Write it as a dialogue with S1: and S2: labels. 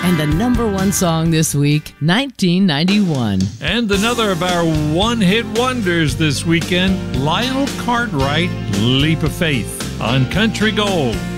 S1: And the number one song this week, 1991.
S2: And another of our one-hit wonders this weekend, Lionel Cartwright, Leap of Faith on Country Gold.